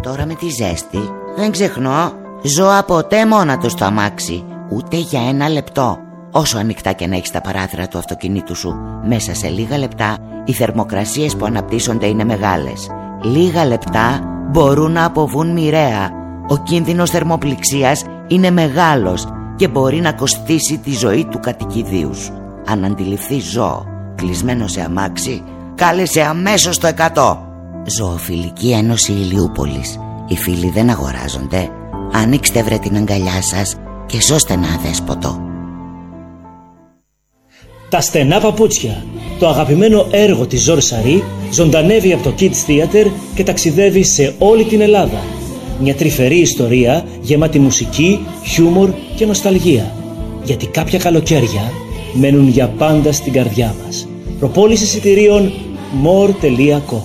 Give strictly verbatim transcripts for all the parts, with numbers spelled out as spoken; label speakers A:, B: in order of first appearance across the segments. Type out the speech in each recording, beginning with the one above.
A: Τώρα με τη ζέστη δεν ξεχνώ ζώα ποτέ μόνα του στο αμάξι, ούτε για ένα λεπτό. Όσο ανοιχτά και να έχεις τα παράθυρα του αυτοκινήτου σου, μέσα σε λίγα λεπτά οι θερμοκρασίες που αναπτύσσονται είναι μεγάλες. Λίγα λεπτά μπορούν να αποβούν μοιραία. Ο κίνδυνος θερμοπληξίας είναι μεγάλος και μπορεί να κοστίσει τη ζωή του κατοικιδίου σου. Αν αντιληφθείς ζώο κλεισμένο σε αμάξι, κάλεσε αμέσως το εκατό. Ζωοφιλική Ένωση Ηλιούπολης. Οι φίλοι δεν αγοράζονται. Ανοίξτε βρε την αγκαλιά σας και σώστε ένα αδέσποτο.
B: Τα στενά παπούτσια. Το αγαπημένο έργο της Ζορ Σαρή ζωντανεύει από το Kids Theater και ταξιδεύει σε όλη την Ελλάδα. Μια τρυφερή ιστορία γεμάτη μουσική, χιούμορ και νοσταλγία. Γιατί κάποια καλοκαίρια μένουν για πάντα στην καρδιά μας. Προπόληση εισιτηρίων more τελεία com.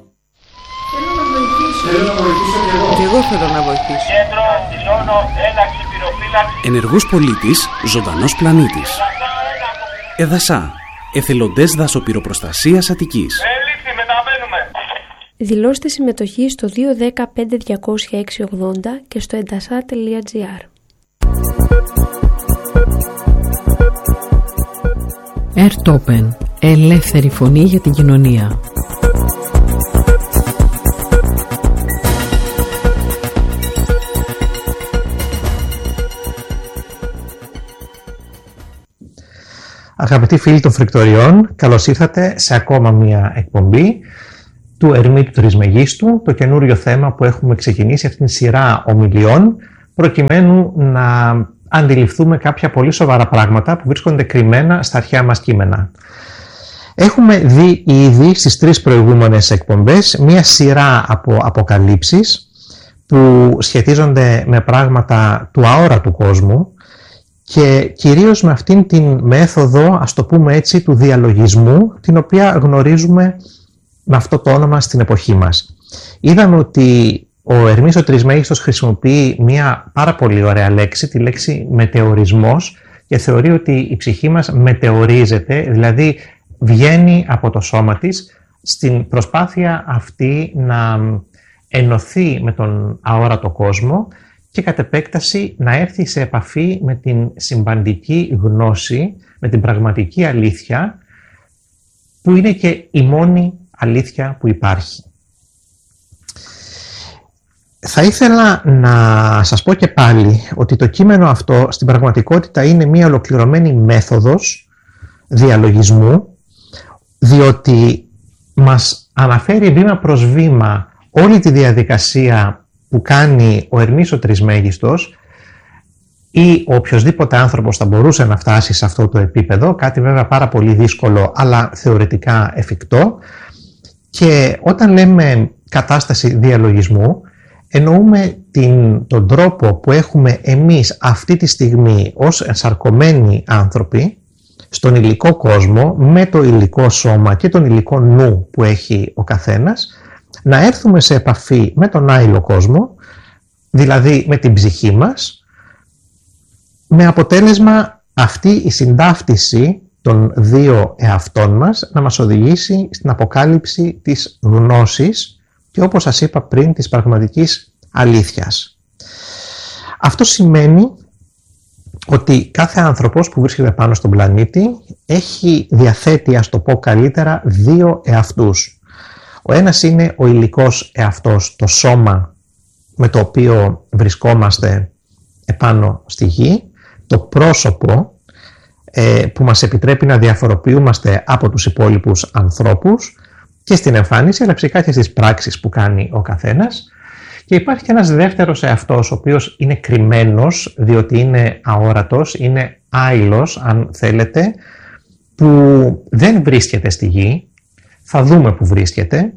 C: Θέλω να βοηθήσω και εγώ.
D: Και εγώ θέλω να βοηθήσω.
E: Κέντρο, ζώνο, ένταξη, πυροφύλαξη.
F: Ενεργός πολίτης, ζωντανός πλανήτης. Εδασά, εθελοντές δασοπυροπροστασίας Αττικής.
E: Έληξη, μεταβαίνουμε.
G: Δηλώστε συμμετοχή στο δύο ένα μηδέν πέντε διακόσια έξι ογδόντα και στο εντασά τελεία τζι άρ.
D: Ερτόπεν, ελεύθερη φωνή για την κοινωνία.
H: Αγαπητοί φίλοι των Φρικτοριών, καλώς ήρθατε σε ακόμα μία εκπομπή του Ερμήτου Τρισμεγίστου, το καινούριο θέμα που έχουμε ξεκινήσει αυτήν την σειρά ομιλιών, προκειμένου να αντιληφθούμε κάποια πολύ σοβαρά πράγματα που βρίσκονται κρυμμένα στα αρχαία μας κείμενα. Έχουμε δει ήδη στις τρεις προηγούμενες εκπομπές μία σειρά από αποκαλύψεις που σχετίζονται με πράγματα του αόρατου κόσμου και κυρίως με αυτήν την μέθοδο, ας το πούμε έτσι, του διαλογισμού, την οποία γνωρίζουμε με αυτό το όνομα στην εποχή μας. Είδαμε ότι ο Ερμής ο Τρισμέγιστος χρησιμοποιεί μια πάρα πολύ ωραία λέξη, τη λέξη μετεωρισμός, και θεωρεί ότι η ψυχή μας μετεωρίζεται, δηλαδή βγαίνει από το σώμα της στην προσπάθεια αυτή να ενωθεί με τον αόρατο κόσμο και κατ' επέκταση να έρθει σε επαφή με την συμπαντική γνώση, με την πραγματική αλήθεια, που είναι και η μόνη αλήθεια που υπάρχει. Θα ήθελα να σας πω και πάλι ότι το κείμενο αυτό στην πραγματικότητα είναι μια ολοκληρωμένη μέθοδος διαλογισμού, διότι μας αναφέρει βήμα προς βήμα όλη τη διαδικασία που κάνει ο Ερμής ο Τρισμέγιστος ή οποιοσδήποτε άνθρωπος θα μπορούσε να φτάσει σε αυτό το επίπεδο, κάτι βέβαια πάρα πολύ δύσκολο αλλά θεωρητικά εφικτό. Και όταν λέμε κατάσταση διαλογισμού, εννοούμε την, τον τρόπο που έχουμε εμείς αυτή τη στιγμή ως ενσαρκωμένοι άνθρωποι στον υλικό κόσμο, με το υλικό σώμα και τον υλικό νου που έχει ο καθένας, να έρθουμε σε επαφή με τον άειλο κόσμο, δηλαδή με την ψυχή μας, με αποτέλεσμα αυτή η συντάφτιση των δύο εαυτών μας να μας οδηγήσει στην αποκάλυψη της γνώσης και, όπως σας είπα πριν, της πραγματικής αλήθειας. Αυτό σημαίνει ότι κάθε άνθρωπος που βρίσκεται πάνω στον πλανήτη έχει διαθέτει, ας το πω καλύτερα, δύο εαυτούς. Ο ένας είναι ο υλικός εαυτός, το σώμα με το οποίο βρισκόμαστε επάνω στη γη, το πρόσωπο ε, που μας επιτρέπει να διαφοροποιούμαστε από τους υπόλοιπους ανθρώπους και στην εμφάνιση, αλλά φυσικά και στις πράξεις που κάνει ο καθένας. Και υπάρχει και ένας δεύτερος εαυτός, ο οποίος είναι κρυμμένος, διότι είναι αόρατος, είναι άειλος αν θέλετε, που δεν βρίσκεται στη γη, θα δούμε που βρίσκεται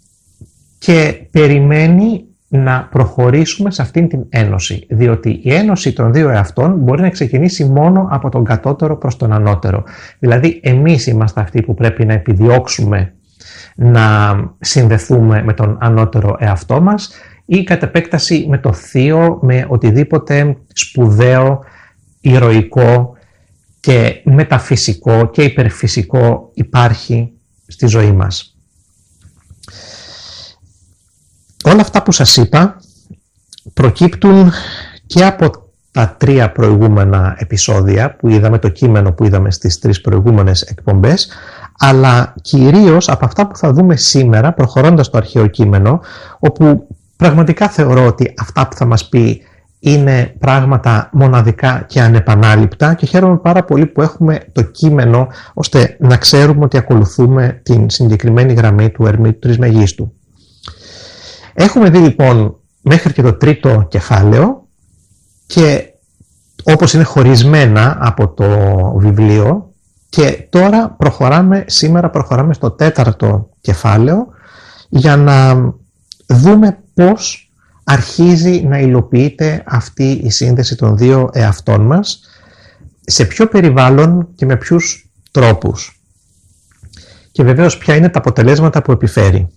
H: και περιμένει να προχωρήσουμε σε αυτήν την ένωση, διότι η ένωση των δύο εαυτών μπορεί να ξεκινήσει μόνο από τον κατώτερο προς τον ανώτερο. Δηλαδή εμείς είμαστε αυτοί που πρέπει να επιδιώξουμε να συνδεθούμε με τον ανώτερο εαυτό μας ή κατ' επέκταση με το θείο, με οτιδήποτε σπουδαίο, ηρωικό και μεταφυσικό και υπερφυσικό υπάρχει στη ζωή μας. Όλα αυτά που σας είπα προκύπτουν και από τα τρία προηγούμενα επεισόδια που είδαμε, το κείμενο που είδαμε στις τρεις προηγούμενες εκπομπές, αλλά κυρίως από αυτά που θα δούμε σήμερα προχωρώντας το αρχαίο κείμενο, όπου πραγματικά θεωρώ ότι αυτά που θα μας πει είναι πράγματα μοναδικά και ανεπανάληπτα και χαίρομαι πάρα πολύ που έχουμε το κείμενο ώστε να ξέρουμε ότι ακολουθούμε την συγκεκριμένη γραμμή του Ερμή του Τρισμεγίστου. Έχουμε δει λοιπόν μέχρι και το τρίτο κεφάλαιο και όπως είναι χωρισμένα από το βιβλίο, και τώρα προχωράμε, σήμερα προχωράμε στο τέταρτο κεφάλαιο για να δούμε πώς αρχίζει να υλοποιείται αυτή η σύνδεση των δύο εαυτών μας, σε ποιο περιβάλλον και με ποιους τρόπους. Και βεβαίως ποια είναι τα αποτελέσματα που επιφέρει.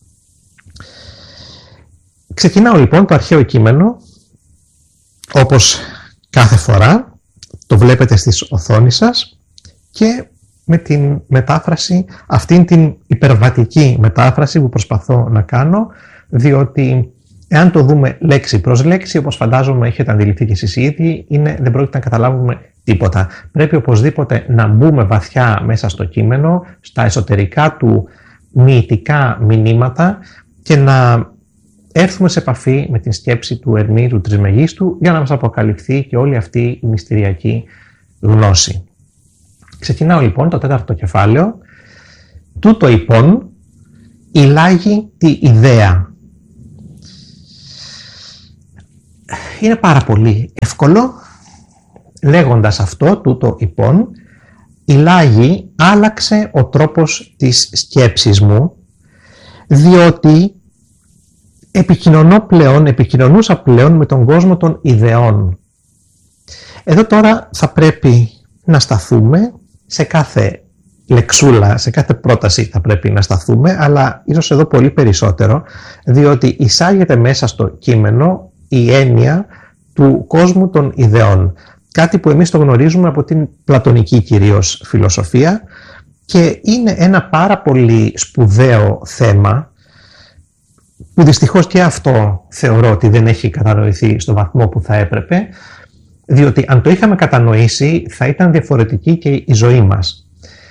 H: Ξεκινάω λοιπόν το αρχαίο κείμενο, όπως κάθε φορά το βλέπετε στις οθόνες σας, και με την μετάφραση, αυτήν την υπερβατική μετάφραση που προσπαθώ να κάνω, διότι εάν το δούμε λέξη προς λέξη, όπως φαντάζομαι έχετε αντιληφθεί και εσείς ήδη, είναι, δεν πρόκειται να καταλάβουμε τίποτα. Πρέπει οπωσδήποτε να μπούμε βαθιά μέσα στο κείμενο, στα εσωτερικά του μυητικά μηνύματα και να έρθουμε σε επαφή με την σκέψη του Ερμή του Τρισμεγίστου για να μας αποκαλυφθεί και όλη αυτή η μυστηριακή γνώση. Ξεκινάω λοιπόν το τέταρτο κεφάλαιο. Τούτο υπόν ηλάγει τη ιδέα. Είναι πάρα πολύ εύκολο. Λέγοντας αυτό, τούτο υπόν, ηλάγει, άλλαξε ο τρόπος της σκέψης μου, διότι επικοινωνώ πλέον, επικοινωνούσα πλέον με τον κόσμο των ιδεών. Εδώ τώρα θα πρέπει να σταθούμε σε κάθε λεξούλα, σε κάθε πρόταση θα πρέπει να σταθούμε, αλλά ίσως εδώ πολύ περισσότερο, διότι εισάγεται μέσα στο κείμενο η έννοια του κόσμου των ιδεών. Κάτι που εμείς το γνωρίζουμε από την πλατωνική κυρίως φιλοσοφία και είναι ένα πάρα πολύ σπουδαίο θέμα που δυστυχώς και αυτό θεωρώ ότι δεν έχει κατανοηθεί στο βαθμό που θα έπρεπε, διότι αν το είχαμε κατανοήσει θα ήταν διαφορετική και η ζωή μας.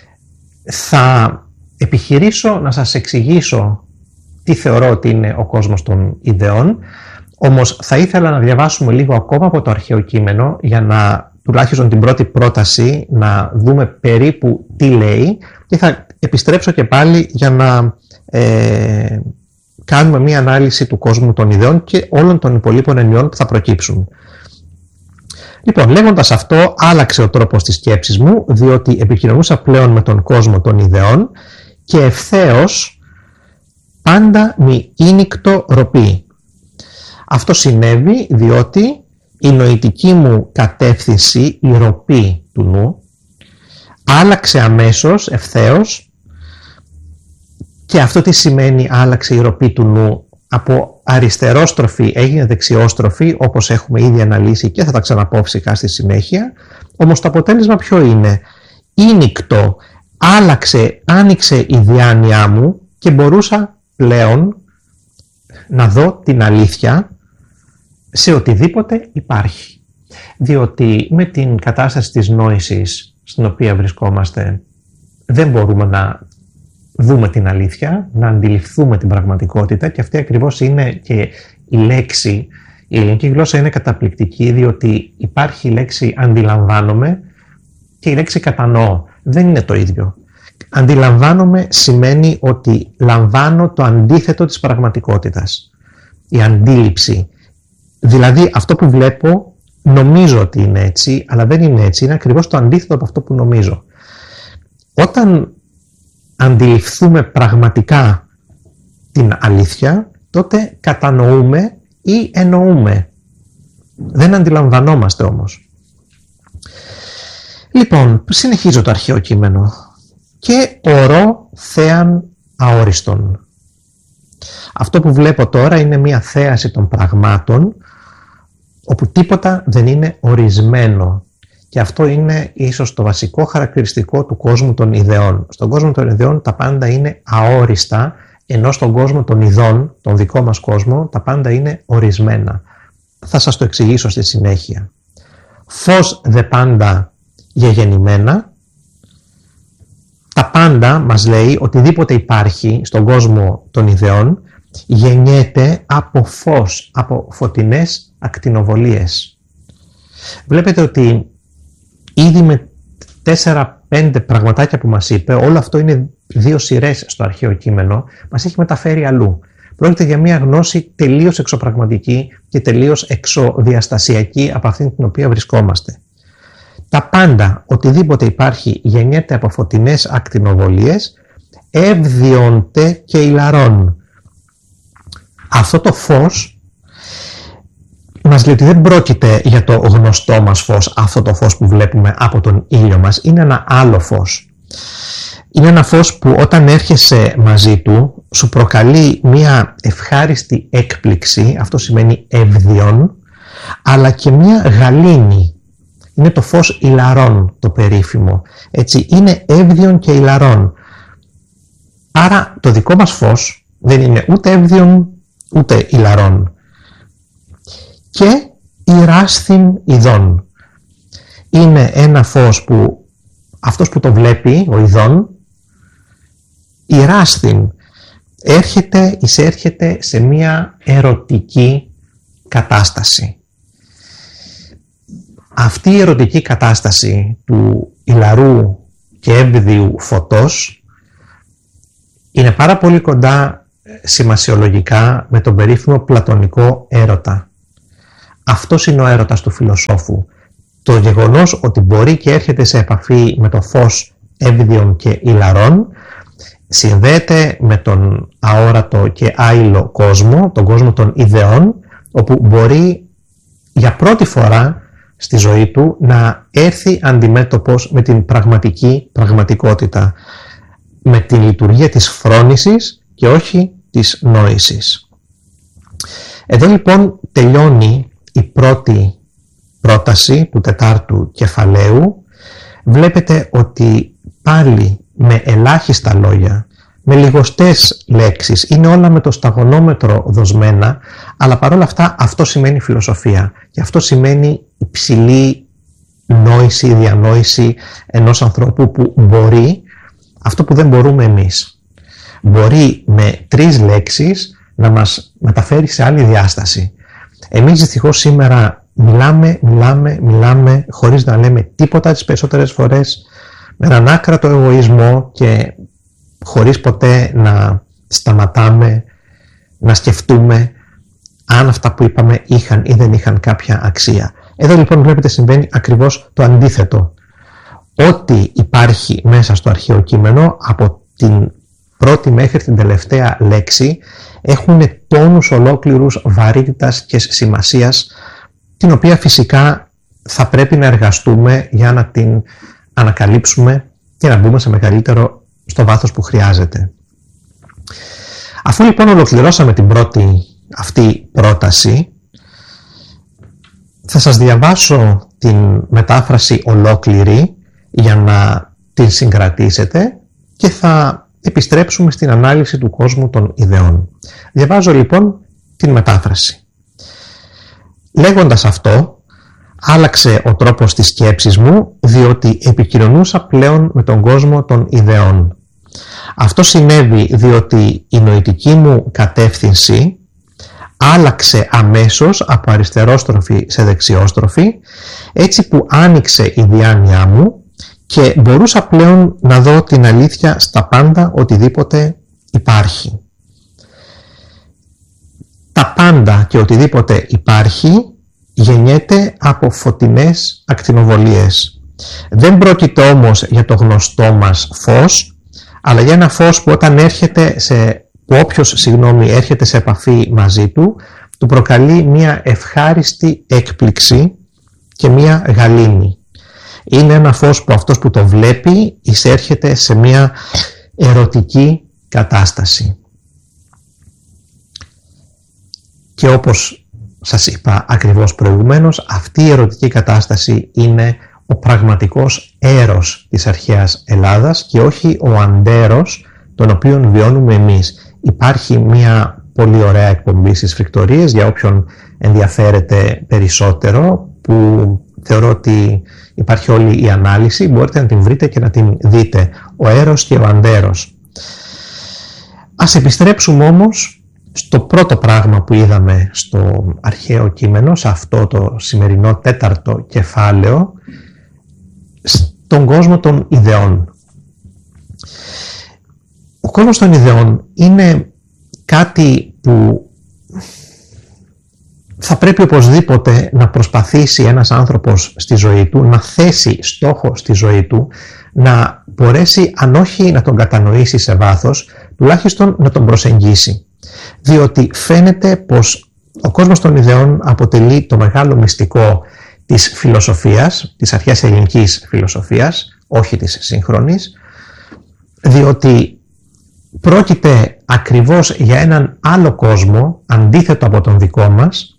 H: Θα επιχειρήσω να σας εξηγήσω τι θεωρώ ότι είναι ο κόσμος των ιδεών, όμως θα ήθελα να διαβάσουμε λίγο ακόμα από το αρχαίο κείμενο για να τουλάχιστον την πρώτη πρόταση να δούμε περίπου τι λέει και θα επιστρέψω και πάλι για να ε, κάνουμε μία ανάλυση του κόσμου των ιδεών και όλων των υπολείπων εννοιών που θα προκύψουν. Λοιπόν, λέγοντας αυτό, άλλαξε ο τρόπος της σκέψης μου, διότι επικοινωνούσα πλέον με τον κόσμο των ιδεών και ευθέως πάντα μη ίνικτο ροπή. Αυτό συνέβη διότι η νοητική μου κατεύθυνση, η ροπή του νου, άλλαξε αμέσως, ευθέως, και αυτό τι σημαίνει άλλαξε η ροπή του νου? Από αριστερόστροφη έγινε δεξιόστροφη, όπως έχουμε ήδη αναλύσει και θα τα ξαναπώ φυσικά στη συνέχεια. Όμως το αποτέλεσμα ποιο είναι? Ίνικτο, άλλαξε, άνοιξε η διάνοιά μου και μπορούσα πλέον να δω την αλήθεια σε οτιδήποτε υπάρχει. Διότι με την κατάσταση της νόησης στην οποία βρισκόμαστε δεν μπορούμε να δούμε την αλήθεια, να αντιληφθούμε την πραγματικότητα, και αυτή ακριβώς είναι και η λέξη. Η ελληνική γλώσσα είναι καταπληκτική, διότι υπάρχει η λέξη αντιλαμβάνομαι και η λέξη κατανοώ. Δεν είναι το ίδιο. Αντιλαμβάνομαι σημαίνει ότι λαμβάνω το αντίθετο της πραγματικότητας. Η αντίληψη. Δηλαδή αυτό που βλέπω νομίζω ότι είναι έτσι, αλλά δεν είναι έτσι. Είναι ακριβώς το αντίθετο από αυτό που νομίζω. Όταν αντιληφθούμε πραγματικά την αλήθεια, τότε κατανοούμε ή εννοούμε. Δεν αντιλαμβανόμαστε όμως. Λοιπόν, συνεχίζω το αρχαίο κείμενο. Και ορώ θέαν αόριστον. Αυτό που βλέπω τώρα είναι μια θέαση των πραγμάτων, όπου τίποτα δεν είναι ορισμένο. Και αυτό είναι ίσως το βασικό χαρακτηριστικό του κόσμου των ιδεών. Στον κόσμο των ιδεών τα πάντα είναι αόριστα, ενώ στον κόσμο των ειδών, τον δικό μας κόσμο, τα πάντα είναι ορισμένα. Θα σας το εξηγήσω στη συνέχεια. Φως δε πάντα γεγεννημένα. Τα πάντα μας λέει οτιδήποτε υπάρχει στον κόσμο των ιδεών γεννιέται από φως, από φωτεινές ακτινοβολίες. Βλέπετε ότι ήδη με τέσσερα πέντε πραγματάκια που μας είπε, όλο αυτό είναι δύο σειρές στο αρχαίο κείμενο, μας έχει μεταφέρει αλλού. Πρόκειται για μια γνώση τελείως εξωπραγματική και τελείως εξωδιαστασιακή από αυτήν την οποία βρισκόμαστε. Τα πάντα, οτιδήποτε υπάρχει, γεννιέται από φωτεινές ακτινοβολίες, εύδιοντε και ηλαρών. Αυτό το φως μας λέει ότι δεν πρόκειται για το γνωστό μας φως, αυτό το φως που βλέπουμε από τον ήλιο μας, είναι ένα άλλο φως. Είναι ένα φως που όταν έρχεσαι μαζί του σου προκαλεί μια ευχάριστη έκπληξη, αυτό σημαίνει εύδιον, αλλά και μια γαλήνη. Είναι το φως ηλαρών το περίφημο. Έτσι, είναι εύδιον και ηλαρών. Άρα το δικό μας φως δεν είναι ούτε εύδιον ούτε ηλαρών. Και ηράσθην ειδών. Είναι ένα φως που αυτός που το βλέπει, ο ειδών, ηράσθην, έρχεται, εισέρχεται σε μια ερωτική κατάσταση. Αυτή η ερωτική κατάσταση του ηλαρού και εύδιου φωτός είναι πάρα πολύ κοντά σημασιολογικά με τον περίφημο πλατωνικό έρωτα. Αυτός είναι ο έρωτας του φιλοσόφου. Το γεγονός ότι μπορεί και έρχεται σε επαφή με το φως εύδιων και ηλαρών συνδέεται με τον αόρατο και άειλο κόσμο, τον κόσμο των ιδεών, όπου μπορεί για πρώτη φορά στη ζωή του να έρθει αντιμέτωπος με την πραγματική πραγματικότητα, με την λειτουργία της φρόνησης και όχι της νόησης. Εδώ λοιπόν τελειώνει η πρώτη πρόταση του τετάρτου κεφαλαίου. Βλέπετε ότι πάλι με ελάχιστα λόγια, με λιγοστές λέξεις, είναι όλα με το σταγονόμετρο δοσμένα, αλλά παρόλα αυτά αυτό σημαίνει φιλοσοφία και αυτό σημαίνει υψηλή νόηση, διανόηση ενός ανθρώπου που μπορεί αυτό που δεν μπορούμε εμείς. Μπορεί με τρεις λέξεις να μας μεταφέρει σε άλλη διάσταση. Εμείς δυστυχώς σήμερα μιλάμε, μιλάμε, μιλάμε χωρίς να λέμε τίποτα τις περισσότερες φορές, με έναν άκρατο εγωισμό και χωρίς ποτέ να σταματάμε, να σκεφτούμε αν αυτά που είπαμε είχαν ή δεν είχαν κάποια αξία. Εδώ λοιπόν βλέπετε συμβαίνει ακριβώς το αντίθετο. Ό,τι υπάρχει μέσα στο αρχαίο κείμενο, από την πρώτη μέχρι την τελευταία λέξη, έχουν τόνους ολόκληρους βαρύτητας και σημασίας, την οποία φυσικά θα πρέπει να εργαστούμε για να την ανακαλύψουμε και να μπούμε σε μεγαλύτερο στο βάθος που χρειάζεται. Αφού λοιπόν ολοκληρώσαμε την πρώτη αυτή πρόταση, θα σας διαβάσω την μετάφραση ολόκληρη για να την συγκρατήσετε και θα επιστρέψουμε στην ανάλυση του κόσμου των ιδεών. Διαβάζω λοιπόν την μετάφραση. Λέγοντας αυτό, άλλαξε ο τρόπος της σκέψης μου, διότι επικοινωνούσα πλέον με τον κόσμο των ιδεών. Αυτό συνέβη διότι η νοητική μου κατεύθυνση άλλαξε αμέσως από αριστερόστροφη σε δεξιόστροφη, έτσι που άνοιξε η διάνοιά μου και μπορούσα πλέον να δω την αλήθεια στα πάντα οτιδήποτε υπάρχει. Τα πάντα και οτιδήποτε υπάρχει γεννιέται από φωτεινές ακτινοβολίες. Δεν πρόκειται όμως για το γνωστό μας φως, αλλά για ένα φως που όταν έρχεται σε, που όποιος συγγνώμη, έρχεται σε επαφή μαζί του, του προκαλεί μια ευχάριστη έκπληξη και μια γαλήνη. Είναι ένα φως που αυτός που το βλέπει εισέρχεται σε μια ερωτική κατάσταση. Και όπως σας είπα ακριβώς προηγουμένως, αυτή η ερωτική κατάσταση είναι ο πραγματικός έρος της αρχαίας Ελλάδας και όχι ο αντέρος τον οποίον βιώνουμε εμείς. υπάρχει μια πολύ ωραία εκπομπή στις Φρικτορίες για όποιον ενδιαφέρεται περισσότερο, που θεωρώ ότι υπάρχει όλη η ανάλυση, μπορείτε να την βρείτε και να την δείτε. Ο Έρος και ο Αντέρος. Ας επιστρέψουμε όμως στο πρώτο πράγμα που είδαμε στο αρχαίο κείμενο, σε αυτό το σημερινό τέταρτο κεφάλαιο, στον κόσμο των ιδεών. Ο κόσμος των ιδεών είναι κάτι που θα πρέπει οπωσδήποτε να προσπαθήσει ένας άνθρωπος στη ζωή του, να θέσει στόχο στη ζωή του, να μπορέσει, αν όχι να τον κατανοήσει σε βάθος, τουλάχιστον να τον προσεγγίσει. Διότι φαίνεται πως ο κόσμος των ιδεών αποτελεί το μεγάλο μυστικό της φιλοσοφίας, της αρχαίας ελληνικής φιλοσοφίας, όχι της σύγχρονης, διότι πρόκειται ακριβώς για έναν άλλο κόσμο, αντίθετο από τον δικό μας,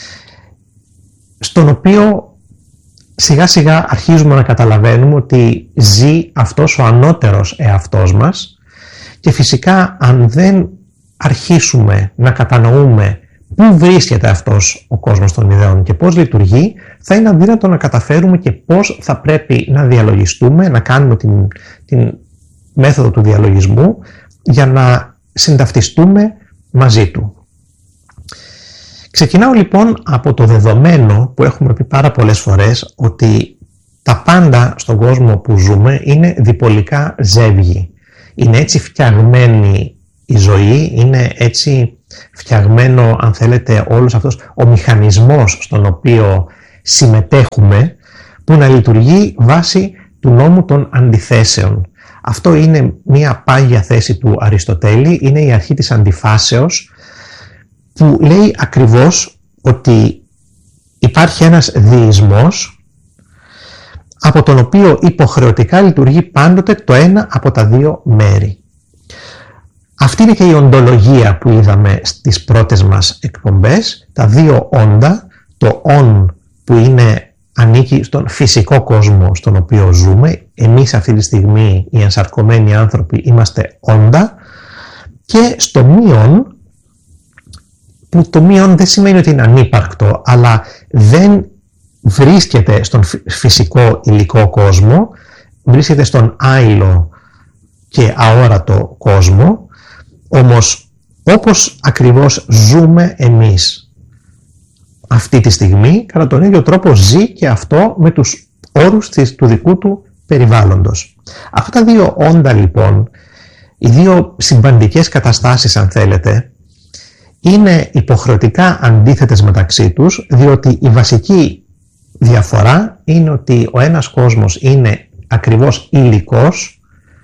H: στον οποίο σιγά σιγά αρχίζουμε να καταλαβαίνουμε ότι ζει αυτός ο ανώτερος εαυτός μας, και φυσικά αν δεν αρχίσουμε να κατανοούμε πού βρίσκεται αυτός ο κόσμος των ιδεών και πώς λειτουργεί, θα είναι αδύνατο να καταφέρουμε και πώς θα πρέπει να διαλογιστούμε, να κάνουμε την, την μέθοδο του διαλογισμού για να συνταυτιστούμε μαζί του. Ξεκινάω λοιπόν από το δεδομένο που έχουμε πει πάρα πολλές φορές, ότι τα πάντα στον κόσμο που ζούμε είναι διπολικά ζεύγη. Είναι έτσι φτιαγμένη η ζωή, είναι έτσι φτιαγμένο, αν θέλετε, όλος αυτός ο μηχανισμός στον οποίο συμμετέχουμε, που να λειτουργεί βάσει του νόμου των αντιθέσεων. Αυτό είναι μια πάγια θέση του Αριστοτέλη, είναι η αρχή της αντιφάσεως, που λέει ακριβώς ότι υπάρχει ένας διεισμός από τον οποίο υποχρεωτικά λειτουργεί πάντοτε το ένα από τα δύο μέρη. Αυτή είναι και η οντολογία που είδαμε στις πρώτες μας εκπομπές, τα δύο όντα, το «ον» που είναι, ανήκει στον φυσικό κόσμο στον οποίο ζούμε, εμείς αυτή τη στιγμή οι ενσαρκωμένοι άνθρωποι είμαστε όντα, και στο μείον, που το μείον δεν σημαίνει ότι είναι ανύπαρκτο, αλλά δεν βρίσκεται στον φυσικό υλικό κόσμο, βρίσκεται στον άειλο και αόρατο κόσμο, όμως όπως ακριβώς ζούμε εμείς αυτή τη στιγμή, κατά τον ίδιο τρόπο ζει και αυτό με τους όρους της, του δικού του περιβάλλοντος. Αυτά τα δύο όντα λοιπόν, οι δύο συμβαντικές καταστάσεις αν θέλετε, είναι υποχρεωτικά αντίθετες μεταξύ τους, διότι η βασική διαφορά είναι ότι ο ένας κόσμος είναι ακριβώς υλικός,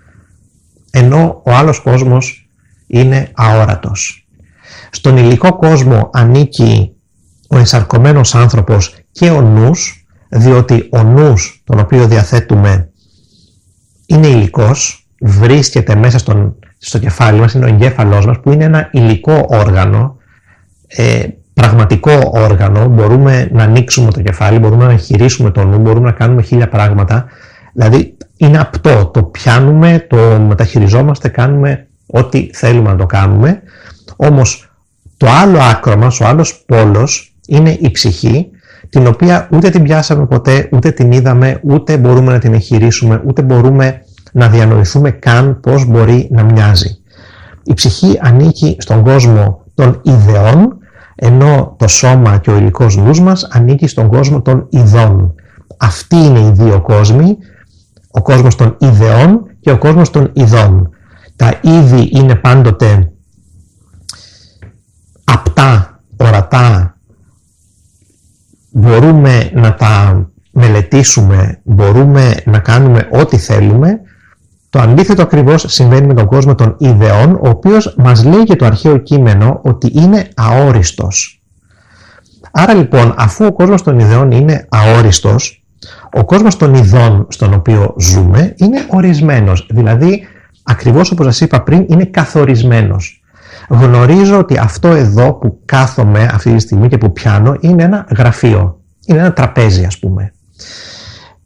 H: ενώ ο άλλος κόσμος είναι αόρατος. Στον υλικό κόσμο ανήκει ο ενσαρκωμένος άνθρωπος και ο νους, διότι ο νους τον οποίο διαθέτουμε είναι υλικός, βρίσκεται μέσα στον, στο κεφάλι μας, είναι ο εγκέφαλός μας, που είναι ένα υλικό όργανο, ε, πραγματικό όργανο. Μπορούμε να ανοίξουμε το κεφάλι, μπορούμε να εγχειρήσουμε το νου, μπορούμε να κάνουμε χίλια πράγματα, δηλαδή είναι απτό, το πιάνουμε, το μεταχειριζόμαστε, κάνουμε ό,τι θέλουμε να το κάνουμε. Όμως το άλλο άκρο μας, ο άλλος πόλος, είναι η ψυχή, την οποία ούτε την πιάσαμε ποτέ, ούτε την είδαμε, ούτε μπορούμε να την εγχειρήσουμε, ούτε μπορούμε να διανοηθούμε καν πώς μπορεί να μοιάζει. Η ψυχή ανήκει στον κόσμο των ιδεών, ενώ το σώμα και ο υλικός νους μας ανήκει στον κόσμο των ειδών. Αυτοί είναι οι δύο κόσμοι, ο κόσμος των ιδεών και ο κόσμος των ειδών. Τα είδη είναι πάντοτε απτά, ορατά, μπορούμε να τα μελετήσουμε, μπορούμε να κάνουμε ό,τι θέλουμε. Το αντίθετο ακριβώς συμβαίνει με τον κόσμο των ιδεών, ο οποίος μας λέει και το αρχαίο κείμενο ότι είναι αόριστος. Άρα λοιπόν, αφού ο κόσμος των ιδεών είναι αόριστος, ο κόσμος των ειδών στον οποίο ζούμε είναι ορισμένος, δηλαδή ακριβώς όπως σας είπα πριν, είναι καθορισμένος. Γνωρίζω ότι αυτό εδώ που κάθομαι αυτή τη στιγμή και που πιάνω είναι ένα γραφείο, είναι ένα τραπέζι ας πούμε.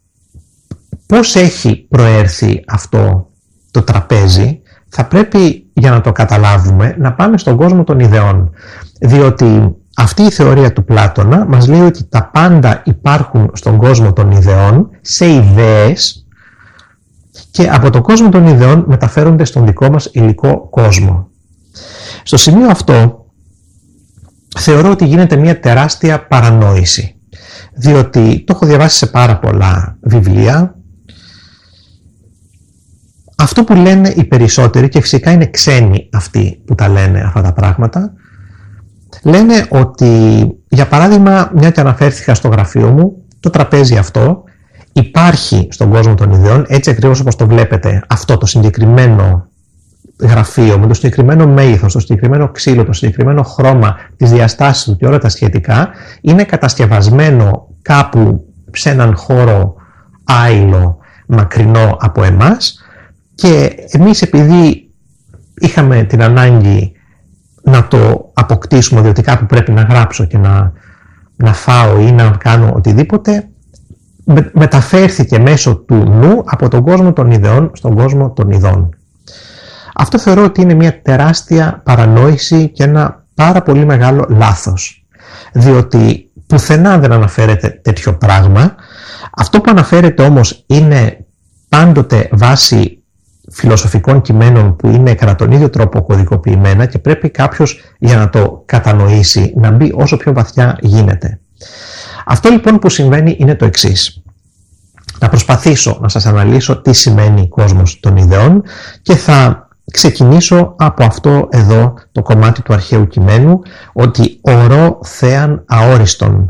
H: Πώς έχει προέρθει αυτό το τραπέζι? Θα πρέπει για να το καταλάβουμε, να πάμε στον κόσμο των ιδεών. Διότι αυτή η θεωρία του Πλάτωνα μας λέει ότι τα πάντα υπάρχουν στον κόσμο των ιδεών, σε ιδέες, και από τον κόσμο των ιδεών μεταφέρονται στον δικό μας υλικό κόσμο. Στο σημείο αυτό θεωρώ ότι γίνεται μια τεράστια παρανόηση, διότι το έχω διαβάσει σε πάρα πολλά βιβλία. Αυτό που λένε οι περισσότεροι, και φυσικά είναι ξένοι αυτοί που τα λένε αυτά τα πράγματα, λένε ότι, για παράδειγμα, μια και αναφέρθηκα στο γραφείο μου, το τραπέζι αυτό υπάρχει στον κόσμο των ιδεών, έτσι ακριβώς όπως το βλέπετε, αυτό το συγκεκριμένο γραφείο με το συγκεκριμένο μέγεθος, το συγκεκριμένο ξύλο, το συγκεκριμένο χρώμα, τις διαστάσεις του και όλα τα σχετικά, είναι κατασκευασμένο κάπου σε έναν χώρο άειλο, μακρινό από εμάς, και εμείς, επειδή είχαμε την ανάγκη να το αποκτήσουμε, διότι κάπου πρέπει να γράψω και να, να φάω ή να κάνω οτιδήποτε, με, μεταφέρθηκε μέσω του νου από τον κόσμο των ιδεών στον κόσμο των ειδών. Αυτό θεωρώ ότι είναι μια τεράστια παρανόηση και ένα πάρα πολύ μεγάλο λάθος, διότι πουθενά δεν αναφέρεται τέτοιο πράγμα. Αυτό που αναφέρεται όμως είναι πάντοτε βάσει φιλοσοφικών κειμένων που είναι κατά τον ίδιο τρόπο κωδικοποιημένα, και πρέπει κάποιος, για να το κατανοήσει, να μπει όσο πιο βαθιά γίνεται. Αυτό λοιπόν που συμβαίνει είναι το εξής. Να προσπαθήσω να σας αναλύσω τι σημαίνει κόσμος των ιδεών, και θα ξεκινήσω από αυτό εδώ το κομμάτι του αρχαίου κειμένου, ότι ορό θέαν αόριστον.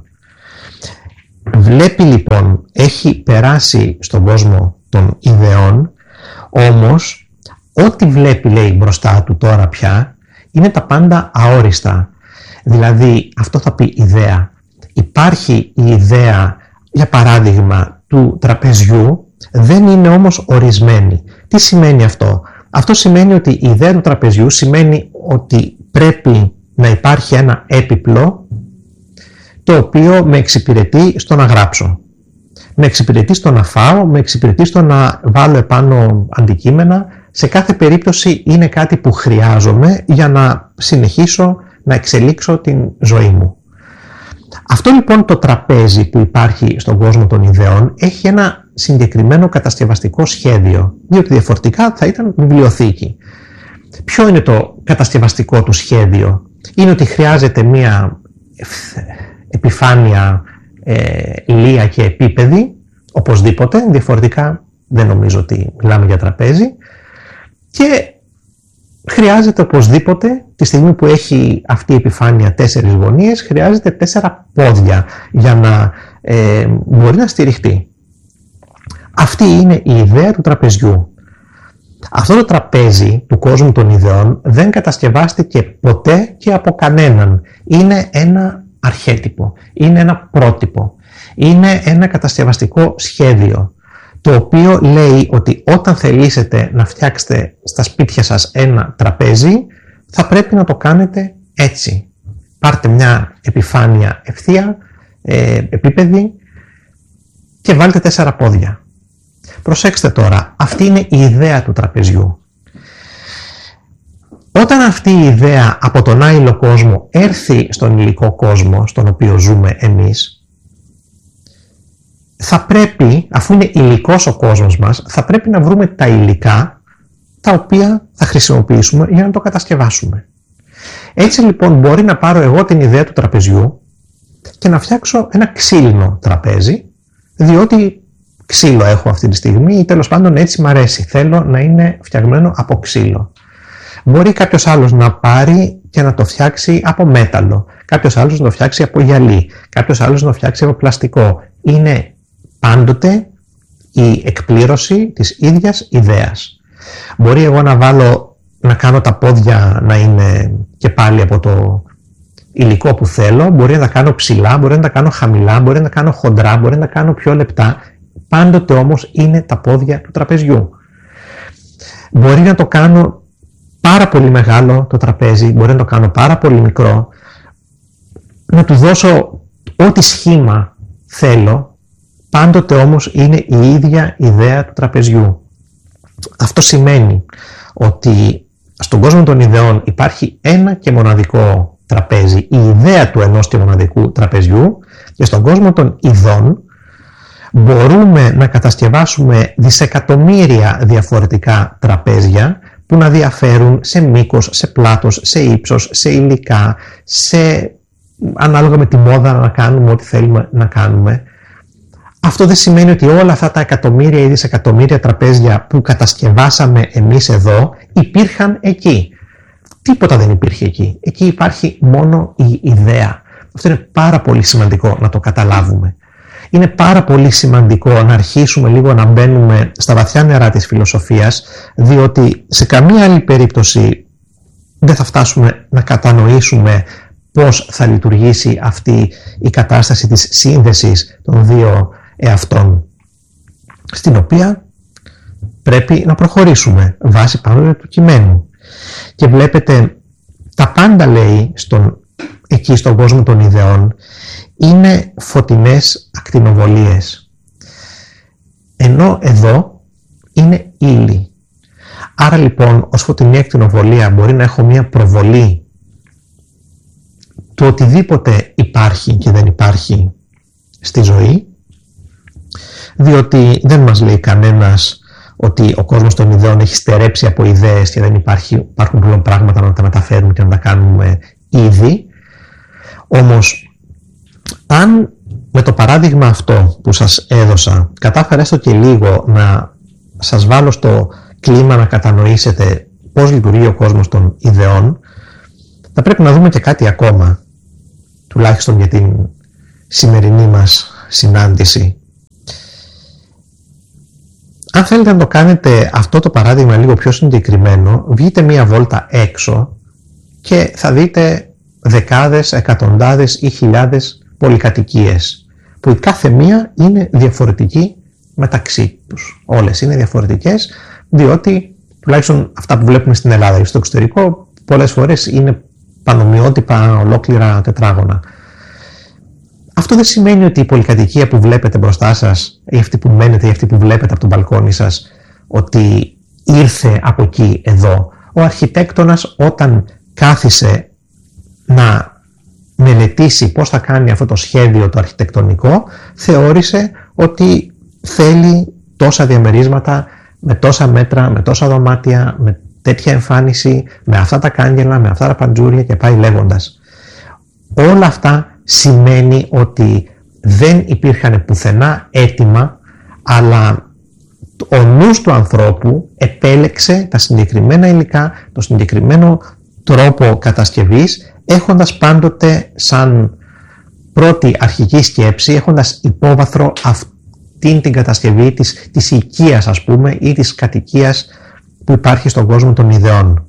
H: Βλέπει λοιπόν, έχει περάσει στον κόσμο των ιδεών, όμως ό,τι βλέπει, λέει, μπροστά του τώρα πια, είναι τα πάντα αόριστα. Δηλαδή, αυτό θα πει ιδέα. Υπάρχει η ιδέα, για παράδειγμα, του τραπεζιού, δεν είναι όμως ορισμένη. Τι σημαίνει αυτό? Αυτό σημαίνει ότι η ιδέα του τραπεζιού σημαίνει ότι πρέπει να υπάρχει ένα έπιπλο το οποίο με εξυπηρετεί στο να γράψω. Με εξυπηρετεί στο να φάω, με εξυπηρετεί στο να βάλω επάνω αντικείμενα. Σε κάθε περίπτωση είναι κάτι που χρειάζομαι για να συνεχίσω να εξελίξω την ζωή μου. Αυτό λοιπόν το τραπέζι που υπάρχει στον κόσμο των ιδεών έχει ένα συγκεκριμένο κατασκευαστικό σχέδιο, διότι διαφορετικά θα ήταν βιβλιοθήκη. Ποιο είναι το κατασκευαστικό του σχέδιο? Είναι ότι χρειάζεται μία επιφάνεια ε, λία και επίπεδη, οπωσδήποτε, διαφορετικά δεν νομίζω ότι μιλάμε για τραπέζι, και χρειάζεται οπωσδήποτε, τη στιγμή που έχει αυτή η επιφάνεια τέσσερις γωνίες, χρειάζεται τέσσερα πόδια για να ε, μπορεί να στηριχτεί. Αυτή είναι η ιδέα του τραπεζιού. Αυτό το τραπέζι του κόσμου των ιδεών δεν κατασκευάστηκε ποτέ και από κανέναν. Είναι ένα αρχέτυπο, είναι ένα πρότυπο, είναι ένα κατασκευαστικό σχέδιο, το οποίο λέει ότι όταν θελήσετε να φτιάξετε στα σπίτια σας ένα τραπέζι, θα πρέπει να το κάνετε έτσι. Πάρτε μια επιφάνεια ευθεία, ε, επίπεδη, και βάλτε τέσσερα πόδια. Προσέξτε τώρα, αυτή είναι η ιδέα του τραπεζιού. Όταν αυτή η ιδέα από τον άειλο κόσμο έρθει στον υλικό κόσμο, στον οποίο ζούμε εμείς, θα πρέπει, αφού είναι υλικός ο κόσμος μας, θα πρέπει να βρούμε τα υλικά τα οποία θα χρησιμοποιήσουμε για να το κατασκευάσουμε. Έτσι λοιπόν μπορεί να πάρω εγώ την ιδέα του τραπεζιού και να φτιάξω ένα ξύλινο τραπέζι, διότι ξύλο έχω αυτή τη στιγμή ή τέλος πάντων έτσι μ' αρέσει, θέλω να είναι φτιαγμένο από ξύλο. Μπορεί κάποιος άλλος να πάρει και να το φτιάξει από μέταλλο, κάποιος άλλος να το φτιάξει από γυαλί, κάποιος άλλος να το φτιάξει από πλαστικό. Είναι πάντοτε η εκπλήρωση της ίδιας ιδέας. Μπορεί εγώ να βάλω, να κάνω τα πόδια να είναι και πάλι από το υλικό που θέλω, μπορεί να τα κάνω ψηλά, μπορεί να τα κάνω χαμηλά, μπορεί να τα κάνω χοντρά, μπορεί να τα κάνω πιο λεπτά. Πάντοτε όμως είναι τα πόδια του τραπεζιού. Μπορεί να το κάνω πάρα πολύ μεγάλο το τραπέζι, μπορεί να το κάνω πάρα πολύ μικρό, να του δώσω ό,τι σχήμα θέλω, πάντοτε όμως είναι η ίδια ιδέα του τραπεζιού. Αυτό σημαίνει ότι στον κόσμο των ιδεών υπάρχει ένα και μοναδικό τραπέζι, η ιδέα του ενός και μοναδικού τραπεζιού, και στον κόσμο των ειδών μπορούμε να κατασκευάσουμε δισεκατομμύρια διαφορετικά τραπέζια που να διαφέρουν σε μήκος, σε πλάτος, σε ύψος, σε υλικά, σε... ανάλογα με τη μόδα να κάνουμε ό,τι θέλουμε να κάνουμε. Αυτό δεν σημαίνει ότι όλα αυτά τα εκατομμύρια ή δισεκατομμύρια τραπέζια που κατασκευάσαμε εμείς εδώ υπήρχαν εκεί. Τίποτα δεν υπήρχε εκεί. Εκεί υπάρχει μόνο η ιδέα. Αυτό είναι πάρα πολύ σημαντικό να το καταλάβουμε. Είναι πάρα πολύ σημαντικό να αρχίσουμε λίγο να μπαίνουμε στα βαθιά νερά της φιλοσοφίας, διότι σε καμία άλλη περίπτωση δεν θα φτάσουμε να κατανοήσουμε πώς θα λειτουργήσει αυτή η κατάσταση της σύνδεσης των δύο εαυτών, στην οποία πρέπει να προχωρήσουμε βάσει πάνω του κειμένου. Και βλέπετε, τα πάντα λέει στον, εκεί στον κόσμο των ιδεών είναι φωτεινές ακτινοβολίες, ενώ εδώ είναι ύλη. Άρα λοιπόν ως φωτεινή ακτινοβολία μπορεί να έχω μια προβολή του οτιδήποτε υπάρχει και δεν υπάρχει στη ζωή, διότι δεν μας λέει κανένας ότι ο κόσμος των ιδεών έχει στερέψει από ιδέες και δεν υπάρχει, υπάρχουν πλέον πράγματα να τα μεταφέρουμε και να τα κάνουμε ήδη. Όμως, αν με το παράδειγμα αυτό που σας έδωσα κατάφερα έστω και λίγο να σας βάλω στο κλίμα να κατανοήσετε πώς λειτουργεί ο κόσμος των ιδεών, θα πρέπει να δούμε και κάτι ακόμα, τουλάχιστον για την σημερινή μας συνάντηση. Αν θέλετε να το κάνετε αυτό το παράδειγμα λίγο πιο συγκεκριμένο, βγείτε μία βόλτα έξω και θα δείτε δεκάδες, εκατοντάδες ή χιλιάδες πολυκατοικίες, που η κάθε μία είναι διαφορετική μεταξύ τους. Όλες είναι διαφορετικές, διότι τουλάχιστον αυτά που βλέπουμε στην Ελλάδα ή στο εξωτερικό πολλές φορές είναι πανομοιότυπα ολόκληρα τετράγωνα. Αυτό δεν σημαίνει ότι η πολυκατοικία που βλέπετε μπροστά σας ή αυτή που μένετε ή αυτή που βλέπετε από τον μπαλκόνι σας ότι ήρθε από εκεί εδώ. Ο αρχιτέκτονας όταν κάθισε να μελετήσει πώς θα κάνει αυτό το σχέδιο το αρχιτεκτονικό, θεώρησε ότι θέλει τόσα διαμερίσματα, με τόσα μέτρα, με τόσα δωμάτια, με τέτοια εμφάνιση, με αυτά τα κάγκελα, με αυτά τα παντζούρια και πάει λέγοντας. Όλα αυτά σημαίνει ότι δεν υπήρχαν πουθενά έτοιμα, αλλά ο νους του ανθρώπου επέλεξε τα συγκεκριμένα υλικά, το συγκεκριμένο τρόπο κατασκευής, έχοντας πάντοτε σαν πρώτη αρχική σκέψη, έχοντας υπόβαθρο αυτήν την κατασκευή της, της οικίας, ας πούμε, ή της κατοικίας που υπάρχει στον κόσμο των ιδεών.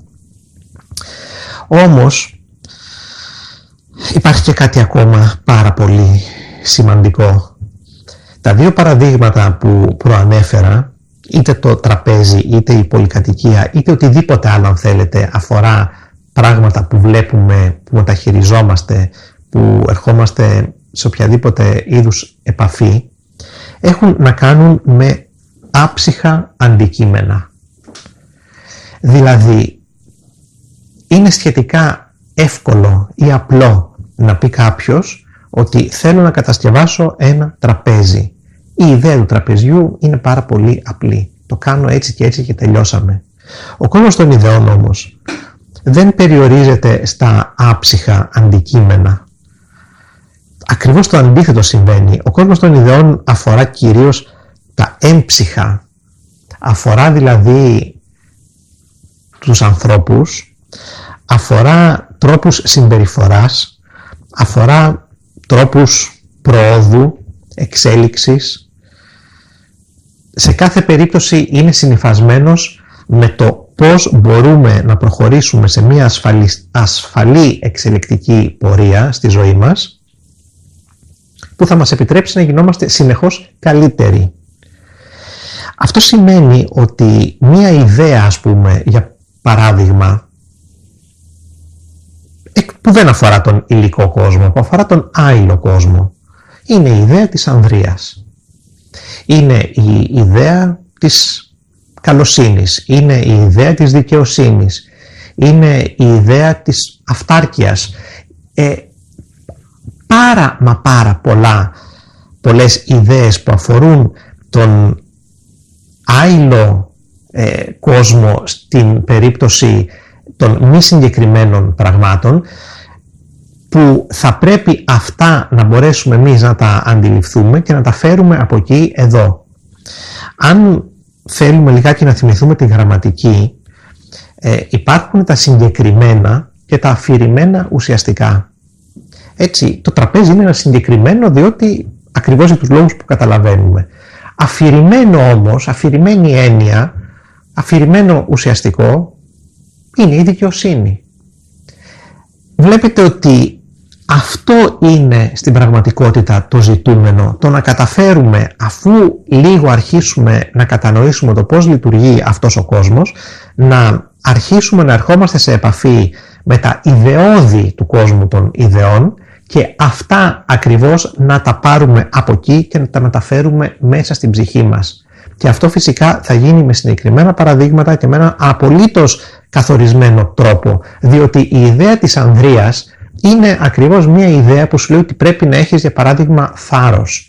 H: Όμως υπάρχει και κάτι ακόμα πάρα πολύ σημαντικό. Τα δύο παραδείγματα που προανέφερα, είτε το τραπέζι, είτε η πολυκατοικία, είτε οτιδήποτε άλλο αν θέλετε, αφορά πράγματα που βλέπουμε, που μεταχειριζόμαστε, που ερχόμαστε σε οποιαδήποτε είδους επαφή, έχουν να κάνουν με άψυχα αντικείμενα. Δηλαδή, είναι σχετικά εύκολο ή απλό να πει κάποιος ότι θέλω να κατασκευάσω ένα τραπέζι. Η ιδέα του τραπεζιού είναι πάρα πολύ απλή. Το κάνω έτσι και έτσι και τελειώσαμε. Ο κόσμος των ιδεών όμως δεν περιορίζεται στα άψυχα αντικείμενα. Ακριβώς το αντίθετο συμβαίνει. Ο κόσμος των ιδεών αφορά κυρίως τα έμψυχα. Αφορά δηλαδή τους ανθρώπους, αφορά τρόπους συμπεριφοράς, αφορά τρόπους προόδου, εξέλιξης. Σε κάθε περίπτωση είναι συνυφασμένος με το πώς μπορούμε να προχωρήσουμε σε μια ασφαλή, ασφαλή εξελικτική πορεία στη ζωή μας, που θα μας επιτρέψει να γινόμαστε συνεχώς καλύτεροι. Αυτό σημαίνει ότι μια ιδέα, ας πούμε, για παράδειγμα, που δεν αφορά τον υλικό κόσμο, που αφορά τον άειλο κόσμο, είναι η ιδέα της ανδρείας. Είναι η ιδέα της καλοσύνης, είναι η ιδέα της δικαιοσύνης, είναι η ιδέα της αυτάρκειας. Ε, πάρα μα πάρα πολλά, πολλές ιδέες που αφορούν τον άειλο ε, κόσμο στην περίπτωση των μη συγκεκριμένων πραγμάτων, που θα πρέπει αυτά να μπορέσουμε εμείς να τα αντιληφθούμε και να τα φέρουμε από εκεί εδώ. Αν θέλουμε λιγάκι να θυμηθούμε τη γραμματική, ε, υπάρχουν τα συγκεκριμένα και τα αφηρημένα ουσιαστικά. Έτσι, το τραπέζι είναι ένα συγκεκριμένο διότι ακριβώς για τους λόγους που καταλαβαίνουμε. Αφηρημένο όμως, αφηρημένη έννοια, αφηρημένο ουσιαστικό, είναι η δικαιοσύνη. Βλέπετε ότι αυτό είναι στην πραγματικότητα το ζητούμενο, το να καταφέρουμε, αφού λίγο αρχίσουμε να κατανοήσουμε το πώς λειτουργεί αυτός ο κόσμος, να αρχίσουμε να ερχόμαστε σε επαφή με τα ιδεώδη του κόσμου των ιδεών και αυτά ακριβώς να τα πάρουμε από εκεί και να τα μεταφέρουμε μέσα στην ψυχή μας. Και αυτό φυσικά θα γίνει με συγκεκριμένα παραδείγματα και με έναν απολύτως καθορισμένο τρόπο, διότι η ιδέα της ανδρείας είναι ακριβώς μια ιδέα που σου λέει ότι πρέπει να έχεις, για παράδειγμα, θάρρος.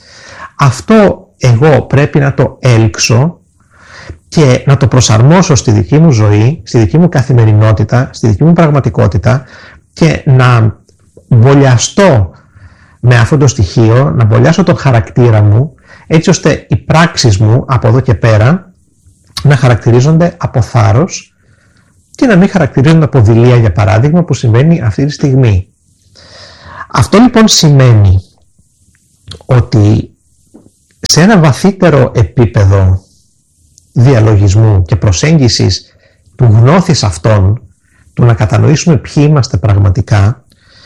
H: Αυτό εγώ πρέπει να το έλξω και να το προσαρμόσω στη δική μου ζωή, στη δική μου καθημερινότητα, στη δική μου πραγματικότητα και να μπολιαστώ με αυτό το στοιχείο, να μπολιάσω τον χαρακτήρα μου, έτσι ώστε οι πράξεις μου από εδώ και πέρα να χαρακτηρίζονται από θάρρος και να μην χαρακτηρίζονται από δειλία, για παράδειγμα, που συμβαίνει αυτή τη στιγμή. Αυτό λοιπόν σημαίνει ότι σε ένα βαθύτερο επίπεδο διαλογισμού και προσέγγισης του γνώθης αυτών, του να κατανοήσουμε ποιοι είμαστε πραγματικά,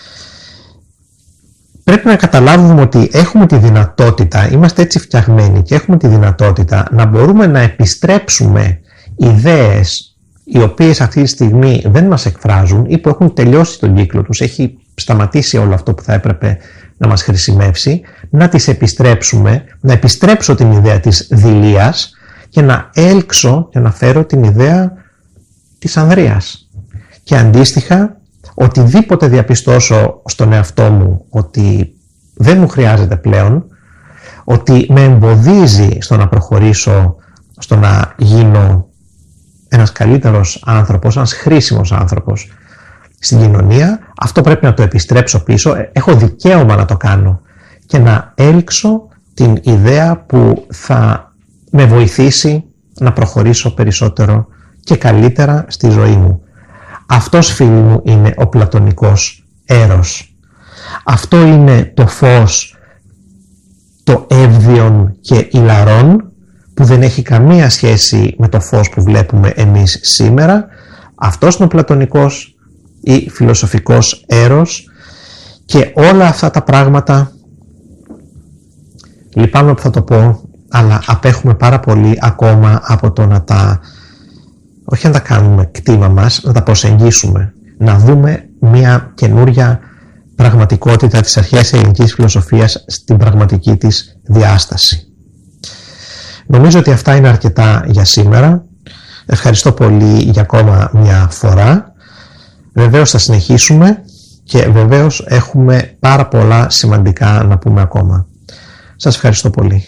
H: πρέπει να καταλάβουμε ότι έχουμε τη δυνατότητα, είμαστε έτσι φτιαγμένοι και έχουμε τη δυνατότητα να μπορούμε να επιστρέψουμε ιδέες οι οποίες αυτή τη στιγμή δεν μας εκφράζουν ή που έχουν τελειώσει τον κύκλο τους, έχει σταματήσει όλο αυτό που θα έπρεπε να μας χρησιμεύσει, να τις επιστρέψουμε, να επιστρέψω την ιδέα της δειλίας και να έλξω και να φέρω την ιδέα της ανδρείας. Και αντίστοιχα, οτιδήποτε διαπιστώσω στον εαυτό μου ότι δεν μου χρειάζεται πλέον, ότι με εμποδίζει στο να προχωρήσω, στο να γίνω ένας καλύτερος άνθρωπος, ένας χρήσιμος άνθρωπος στην κοινωνία, αυτό πρέπει να το επιστρέψω πίσω, έχω δικαίωμα να το κάνω και να έλξω την ιδέα που θα με βοηθήσει να προχωρήσω περισσότερο και καλύτερα στη ζωή μου. Αυτός, φίλοι μου, είναι ο πλατωνικός έρος. Αυτό είναι το φως, το εύδιον και ηλαρόν, που δεν έχει καμία σχέση με το φως που βλέπουμε εμείς σήμερα. Αυτός είναι ο πλατωνικός ή φιλοσοφικός έρος και όλα αυτά τα πράγματα, λυπάμαι που θα το πω, αλλά απέχουμε πάρα πολύ ακόμα από το να τα, όχι να τα κάνουμε κτήμα μας, να τα προσεγγίσουμε, να δούμε μια καινούρια πραγματικότητα της αρχαίας ελληνικής φιλοσοφίας στην πραγματική της διάσταση. Νομίζω ότι αυτά είναι αρκετά για σήμερα. Ευχαριστώ πολύ για ακόμα μια φορά. Βεβαίως θα συνεχίσουμε και βεβαίως έχουμε πάρα πολλά σημαντικά να πούμε ακόμα. Σας ευχαριστώ πολύ.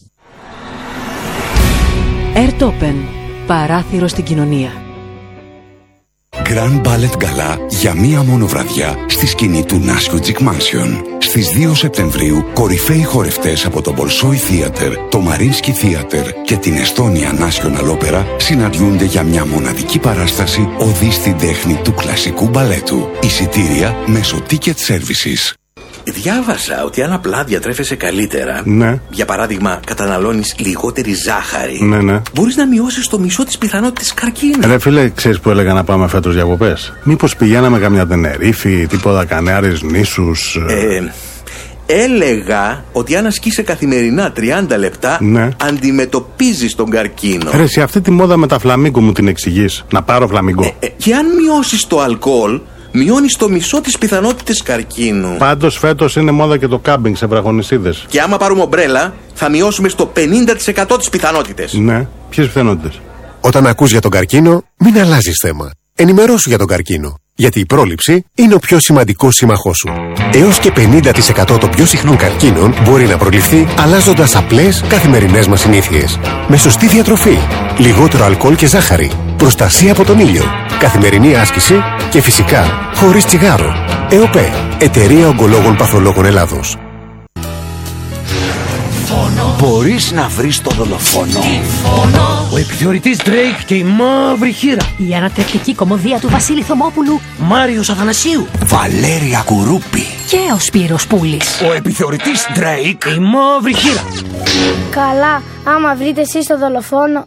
C: Ερτόπεν, παράθυρο στην κοινωνία.
I: Grand Ballet Gala για μία μόνο βραδιά στη σκηνή του Nassau Mansion. Στις δύο Σεπτεμβρίου, κορυφαίοι χορευτές από το Bolshoi Theater, το Mariinsky Theater και την Estonia National Opera συναντιούνται για μια μοναδική παράσταση οδή στην τέχνη του κλασικού μπαλέτου. Εισιτήρια μέσω Ticket Services.
J: Διάβασα ότι αν απλά διατρέφεσαι καλύτερα,
K: ναι.
J: για παράδειγμα καταναλώνεις λιγότερη ζάχαρη,
K: ναι, ναι.
J: μπορείς να μειώσεις το μισό της πιθανότητας καρκίνου.
K: Ρε φίλε, ξέρεις που έλεγα να πάμε φέτος διακοπές? Μήπως πηγαίναμε καμιά Τενερίφη, τίποτα Κανάρες νήσους?
J: Ε, έλεγα ότι αν ασκείσαι καθημερινά τριάντα λεπτά,
K: ναι.
J: αντιμετωπίζεις τον καρκίνο.
K: Ρε, σε αυτή τη μόδα με τα φλαμίγκο μου την εξηγείς? Να πάρω φλαμίγκο.
J: Ε, ε, και αν μειώσεις το αλκοόλ, μειώνεις το μισό της πιθανότητες καρκίνου.
K: Πάντως φέτος είναι μόδα και το κάμπινγκ σε βραχονισίδες.
J: Και άμα πάρουμε ομπρέλα, θα μειώσουμε στο πενήντα τοις εκατό τις πιθανότητες.
K: Ναι, ποιες πιθανότητες?
L: Όταν ακούς για τον καρκίνο, μην αλλάζεις θέμα. Ενημερώσου για τον καρκίνο. Γιατί η πρόληψη είναι ο πιο σημαντικός σύμμαχός σου. Έως και πενήντα τοις εκατό των πιο συχνών καρκίνων μπορεί να προληφθεί αλλάζοντας απλές καθημερινές μας συνήθειες. Με σωστή διατροφή, λιγότερο αλκοόλ και ζάχαρη, προστασία από τον ήλιο, καθημερινή άσκηση και φυσικά χωρίς τσιγάρο. ΕΟΠΕ, Εταιρεία Ογκολόγων Παθολόγων Ελλάδος.
M: Μπορείς να βρεις το δολοφόνο.
N: Ο επιθεωρητής Drake και η μαύρη χείρα.
O: Η ανατρεπτική κωμωδία του Βασίλη Θωμόπουλου.
N: Μάριος Αθανασίου.
M: Βαλέρια Κουρούπη.
O: Και ο Σπύρος Πούλης.
M: Ο επιθεωρητής Drake
N: και η μαύρη χείρα.
P: Καλά, άμα βρείτε εσείς το δολοφόνο.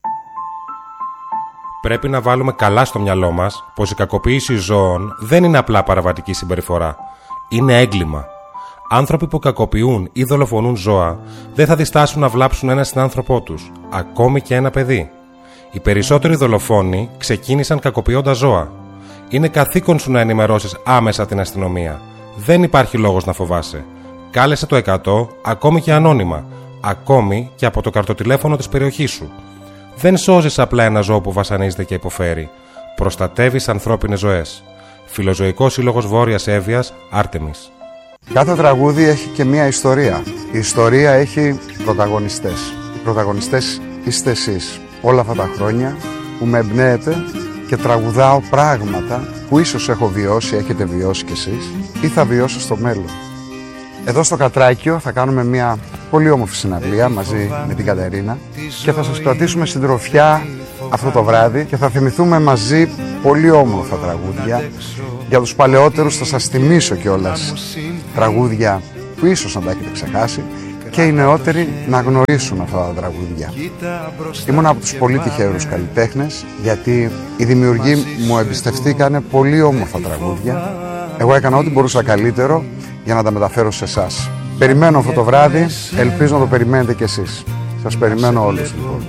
Q: Πρέπει να βάλουμε καλά στο μυαλό μας πως η κακοποίηση ζώων δεν είναι απλά παραβατική συμπεριφορά. Είναι έγκλημα. Άνθρωποι που κακοποιούν ή δολοφονούν ζώα δεν θα διστάσουν να βλάψουν ένα συνάνθρωπό τους, ακόμη και ένα παιδί. Οι περισσότεροι δολοφόνοι ξεκίνησαν κακοποιώντας ζώα. Είναι καθήκον σου να ενημερώσεις άμεσα την αστυνομία. Δεν υπάρχει λόγος να φοβάσαι. Κάλεσε το εκατό, ακόμη και ανώνυμα, ακόμη και από το καρτοτηλέφωνο της περιοχής σου. Δεν σώζεις απλά ένα ζώο που βασανίζεται και υποφέρει. Προστατεύεις ανθρώπινες ζωές. Φιλοζωικός Σύλλογος Βόρειας Εύβοιας, Άρτεμις.
R: Κάθε τραγούδι έχει και μία ιστορία. Η ιστορία έχει πρωταγωνιστές. Οι πρωταγωνιστές είστε εσείς. Όλα αυτά τα χρόνια που με εμπνέετε και τραγουδάω πράγματα που ίσως έχω βιώσει, έχετε βιώσει κι εσείς ή θα βιώσω στο μέλλον. Εδώ στο Κατράκιο θα κάνουμε μια πολύ όμορφη συναυλία μαζί με την Κατερίνα και θα σας κρατήσουμε συντροφιά αυτό το βράδυ και θα θυμηθούμε μαζί πολύ όμορφα τραγούδια. Για τους παλαιότερους θα σας θυμίσω κιόλας τραγούδια που ίσως να τα έχετε ξεχάσει και οι νεότεροι να γνωρίσουν αυτά τα τραγούδια. Ήμουν από τους πολύ τυχερούς καλλιτέχνες γιατί οι δημιουργοί μου εμπιστευτήκανε πολύ όμορφα τραγούδια. Εγώ έκανα ό,τι μπορούσα καλύτερο για να τα μεταφέρω σε εσάς. Περιμένω αυτό το βράδυ, ελπίζω να το περιμένετε κι εσείς. Σας περιμένω όλους λοιπόν.